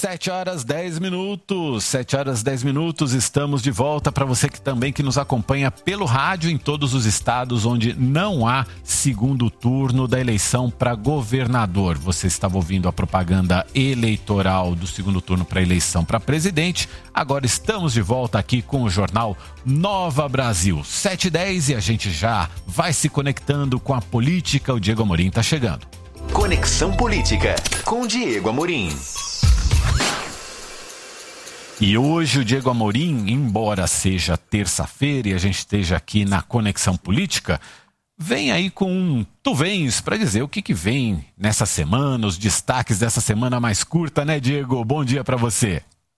7h10. 7h10, estamos de volta para você que nos acompanha pelo rádio em todos os estados onde não há segundo turno da eleição para governador. Você estava ouvindo a propaganda eleitoral do segundo turno para eleição para presidente. Agora estamos de volta aqui com o jornal Nova Brasil. 7h10 e a gente já vai se conectando com a política. O Diego Amorim está chegando. Conexão Política com Diego Amorim. E hoje o Diego Amorim, embora seja terça-feira e a gente esteja aqui na Conexão Política, vem aí com Tu Vens para dizer o que vem nessa semana, os destaques dessa semana mais curta, né, Diego? Bom dia para você.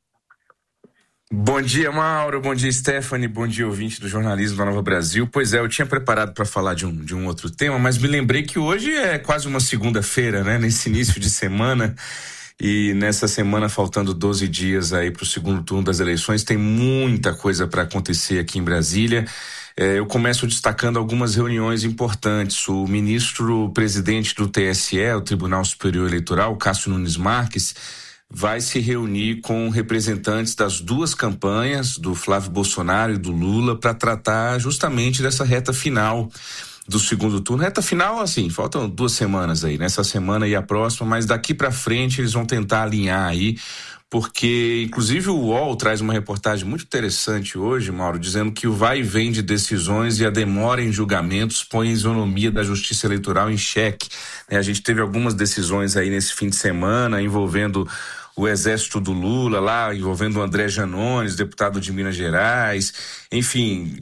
Bom dia, Mauro. Bom dia, Stephanie. Bom dia, ouvinte do jornalismo da Nova Brasil. Pois é, eu tinha preparado para falar de um outro tema, mas me lembrei que hoje é quase uma segunda-feira, né? Nesse início de semana. E nessa semana, faltando 12 dias aí para o segundo turno das eleições, tem muita coisa para acontecer aqui em Brasília. Eu começo destacando algumas reuniões importantes. O ministro-presidente do TSE, o Tribunal Superior Eleitoral, Cássio Nunes Marques, vai se reunir com representantes das duas campanhas, do Flávio Bolsonaro e do Lula, para tratar justamente dessa reta final do segundo turno. Reta final, assim, faltam 2 semanas aí, nessa semana e a próxima, mas daqui para frente eles vão tentar alinhar aí, porque inclusive o UOL traz uma reportagem muito interessante hoje, Mauro, dizendo que o vai e vem de decisões e a demora em julgamentos põe a isonomia da justiça eleitoral em xeque. A gente teve algumas decisões aí nesse fim de semana envolvendo o exército do Lula lá, envolvendo o André Janones, deputado de Minas Gerais, enfim,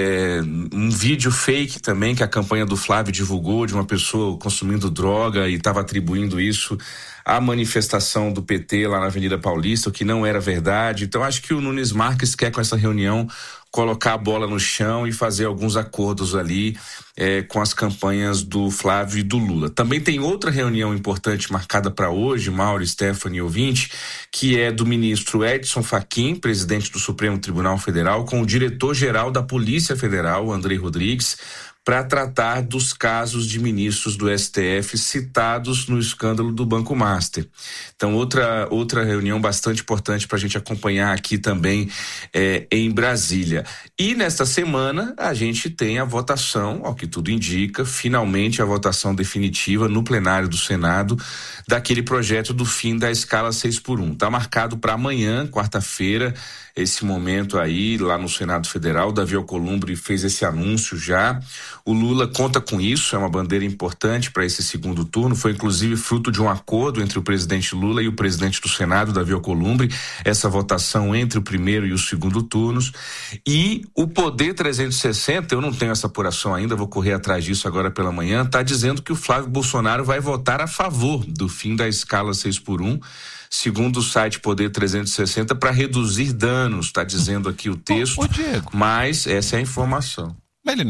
um vídeo fake também que a campanha do Flávio divulgou de uma pessoa consumindo droga e estava atribuindo isso à manifestação do PT lá na Avenida Paulista, o que não era verdade. Então acho que o Nunes Marques quer com essa reunião colocar a bola no chão e fazer alguns acordos ali com as campanhas do Flávio e do Lula. Também tem outra reunião importante marcada para hoje, Mauro, Stephanie e ouvinte, que é do ministro Edson Fachin, presidente do Supremo Tribunal Federal, com o diretor-geral da Polícia Federal, Andrei Rodrigues, para tratar dos casos de ministros do STF citados no escândalo do Banco Master. Então, outra reunião bastante importante para a gente acompanhar aqui também em Brasília. E nesta semana a gente tem a votação, ao que tudo indica, finalmente a votação definitiva no plenário do Senado daquele projeto do fim da escala 6x1. Está marcado para amanhã, quarta-feira, esse momento aí lá no Senado Federal. Davi Alcolumbre fez esse anúncio já. O Lula conta com isso, é uma bandeira importante para esse segundo turno. Foi inclusive fruto de um acordo entre o presidente Lula e o presidente do Senado, Davi Alcolumbre, essa votação entre o primeiro e o segundo turnos. E o Poder 360, eu não tenho essa apuração ainda, vou correr atrás disso agora pela manhã, está dizendo que o Flávio Bolsonaro vai votar a favor do fim da escala 6x1, segundo o site Poder 360, para reduzir danos, está dizendo aqui o texto, Diego, mas essa é a informação. Mas ele